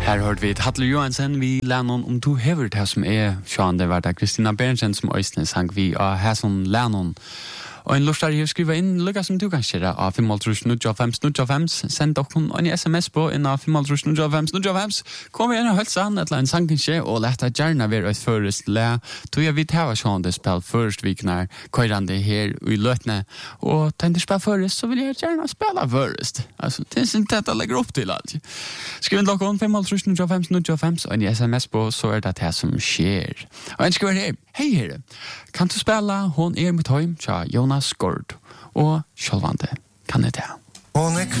Her hørte vi Hatle Johansen, vi Lennon om to hever det som Sean, det var det Kristina Berntsen som Øystein sang vi av Hæson Lennon. Og en lust her skriva inn, lukka som du kan skjera av 5.005, send okkur en sms på inn av 5.005. Kom igjen og hølsa han, etla en sangenskje, og leta gjerna være et først le. Tog jeg vidt heva sånn det spil først viknar, køyrande her i løtene, og tenkte spil først, så vil jeg gjerna spela først. Altså, det er ikke dette legger opp til alt. Skriv inn okkur 5.005, og en sms på, så det det som skjer. Og en skriver her, hei her, kan du spela Hon mitt heim, tja Jonas Gord, og sjølvande kan det.